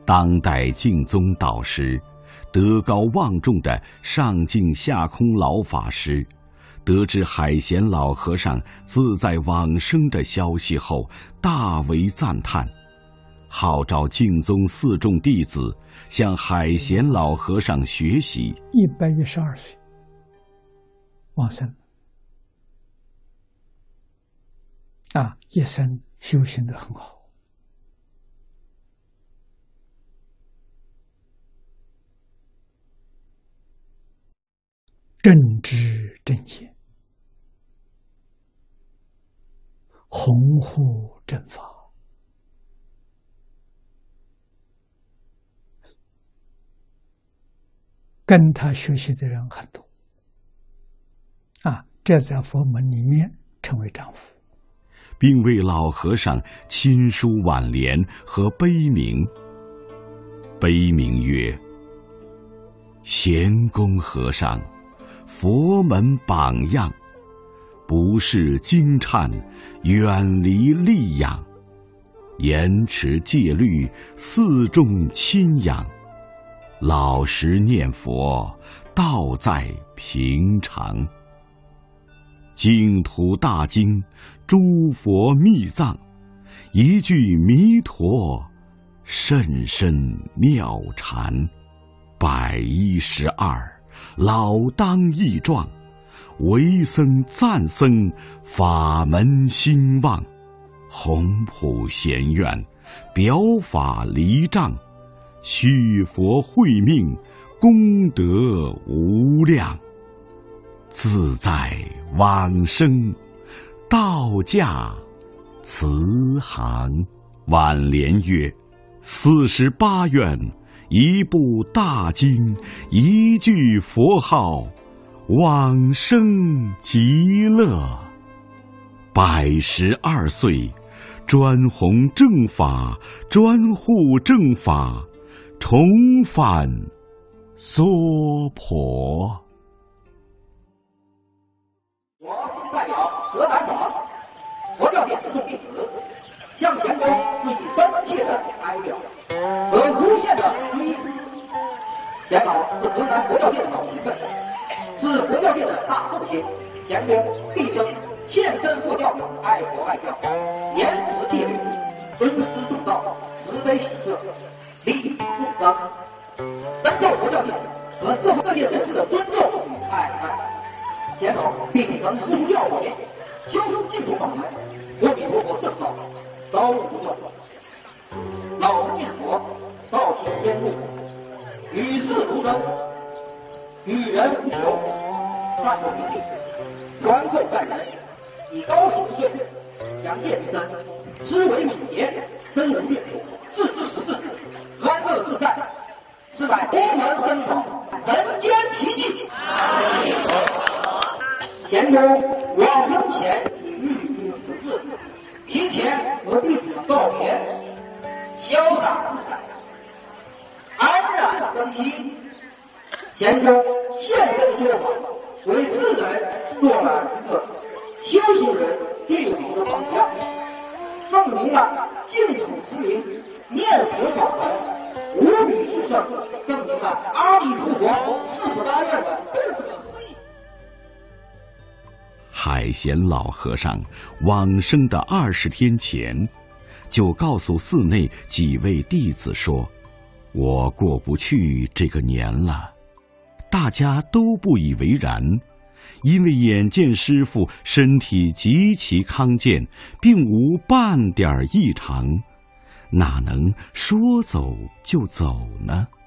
当代净宗导师，德高望重的上净下空老法师，得知海贤老和尚自在往生的消息后，大为赞叹，号召净宗四众弟子向海贤老和尚学习。 112岁往生一生修行得很好。正知正见，弘护正法，跟他学习的人很多这在佛门里面称为丈夫， 并为老和尚亲书挽联和碑铭。碑铭曰：贤公和尚，佛门榜样，不是经忏，远离戾养，严持戒律，四众亲仰，老实念佛，道在平常。净土大经，诸佛密藏，一句弥陀，甚深妙禅。112，老当益壮，为僧赞僧，法门兴旺，宏普贤愿，表法离障，续佛慧命，功德无量。自在往生，道驾慈航。挽联曰：48愿，一部大经，一句佛号，往生极乐。112岁，专弘正法，专护正法，重返娑婆。 我今代表河南省佛教界四众弟子，向贤公致以深切的哀悼和无限的尊师。贤老是河南佛教界的老前辈，是佛教界的大寿星。贤公毕生献身佛教，爱国爱教，严持戒律，尊师重道，慈悲喜舍，利益众生，深受佛教界和社会各界人士的尊重与爱戴。贤老秉承师父教诲，修持净土法门，阿弥陀佛圣道，高悟不断，老实念佛，道行天路，与世如真，与人无求，淡泊明净，宽厚待人，以高品之税，扬业之身，思维敏捷，深入阅读，置之实质，安乐自在，是乃佛门僧宝，人间奇迹。贤公往生前已预知时至，提前和弟子们告别，潇洒自在，安然生息。贤公现身说法，为世人做了一个修行人最好的榜样，证明了净土持名、念佛法门无比殊胜，证明了阿弥陀佛48愿的不可思议。 海贤老和尚往生的20天前，就告诉寺内几位弟子说：“我过不去这个年了。”大家都不以为然，因为眼见师父身体极其康健，并无半点异常，哪能说走就走呢？